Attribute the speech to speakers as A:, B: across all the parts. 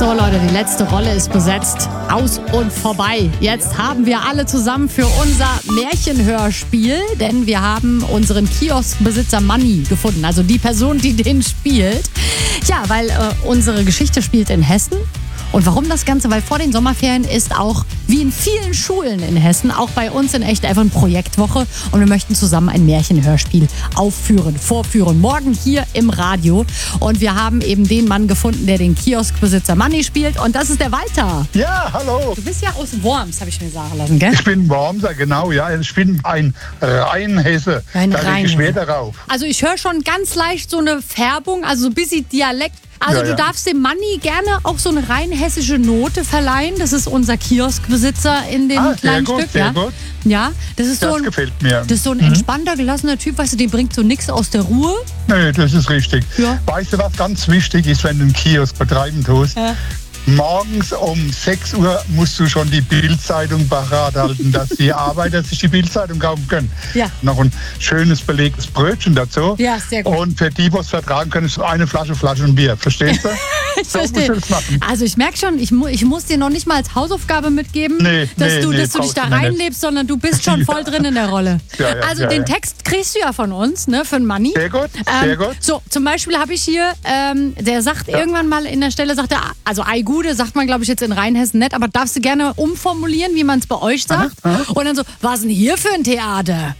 A: So Leute, die letzte Rolle ist besetzt. Aus und vorbei. Jetzt haben wir alle zusammen für unser Märchenhörspiel, denn wir haben unseren Kioskbesitzer Manni gefunden. Also die Person, die den spielt. Ja, weil unsere Geschichte spielt in Hessen. Und warum das Ganze? Weil vor den Sommerferien ist auch, wie in vielen Schulen in Hessen, auch bei uns in Echt F Projektwoche. Und wir möchten zusammen ein Märchenhörspiel vorführen. Morgen hier im Radio. Und wir haben eben den Mann gefunden, der den Kioskbesitzer Manni spielt. Und das ist der Walter.
B: Ja, hallo.
A: Du bist ja aus Worms, habe ich mir sagen lassen, gell?
B: Ich bin Wormser, genau, ja. Ich bin ein Rheinhesse.
A: Ein
B: Da lege ich Wert darauf.
A: Also ich höre schon ganz leicht so eine Färbung, also so ein bisschen Dialekt. Also
B: Ja,
A: du
B: ja.
A: darfst dem Manni gerne auch so eine rein hessische Note verleihen. Das ist unser Kioskbesitzer in dem
B: Sehr
A: kleinen
B: gut,
A: Stück.
B: sehr
A: Ja?
B: gut.
A: Ja, das ist
B: Das
A: so ein,
B: gefällt mir.
A: das ist so ein entspannter, gelassener Typ, weißt du, den bringt so nichts aus der Ruhe.
B: Nee, das ist richtig.
A: Ja.
B: Weißt du, was ganz wichtig ist, wenn du einen Kiosk betreiben tust?
A: Ja.
B: Morgens um 6 Uhr musst du schon die Bildzeitung parat halten, dass die Arbeiter sich die Bildzeitung kaufen können.
A: Ja.
B: Noch ein schönes belegtes Brötchen dazu.
A: Ja, sehr gut.
B: Und für die, die es vertragen können, ist eine Flasche und Bier. Verstehst du?
A: Ich
B: So musst
A: verstehe.
B: du das machen.
A: Also ich merke schon, ich muss dir noch nicht mal als Hausaufgabe mitgeben,
B: Nee,
A: dass du dich
B: brauchst
A: da
B: du mir nicht.
A: reinlebst, sondern du bist schon voll drin in der Rolle.
B: Ja,
A: Also
B: ja,
A: den
B: ja.
A: Text kriegst du ja von uns, ne, für den Manni.
B: Sehr gut, sehr gut.
A: So, zum Beispiel habe ich hier, der sagt irgendwann mal in der Stelle, sagt er, also Ei Gude sagt man, glaube ich, jetzt in Rheinhessen nicht, aber darfst du gerne umformulieren, wie man es bei euch sagt. Und dann so, was denn hier für ein Theater?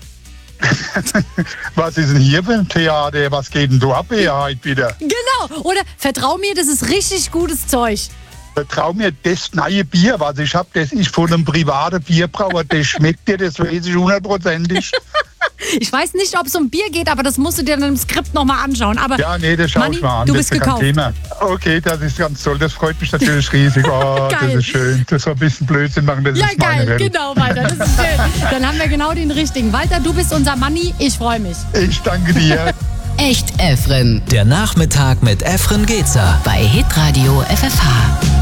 B: Was ist denn hier für ein Theater? Was geht denn da ab hier heute wieder?
A: Genau, oder vertrau mir, das ist richtig gutes Zeug.
B: Vertrau mir, das neue Bier, was ich habe, das ist von einem privaten Bierbrauer. Das schmeckt dir, das weiß ich 100%.
A: Ich weiß nicht, ob es um Bier geht, aber das musst du dir dann im Skript nochmal anschauen. Aber
B: Ja, nee, das schau
A: Manni,
B: ich mal an.
A: du
B: Das
A: bist
B: ist kein
A: gekauft.
B: Thema. Okay, das ist ganz toll. Das freut mich natürlich riesig. Oh,
A: Geil.
B: das ist schön. Das soll ein bisschen Blödsinn machen, das
A: Ja,
B: ist meine
A: geil,
B: Welt.
A: genau, Walter, das ist schön. Dann haben wir genau den richtigen. Walter, du bist unser Manni, ich freue mich.
B: Ich danke dir.
C: Echt Efren.
D: Der Nachmittag mit Efren Gezer.
C: Bei Hitradio FFH.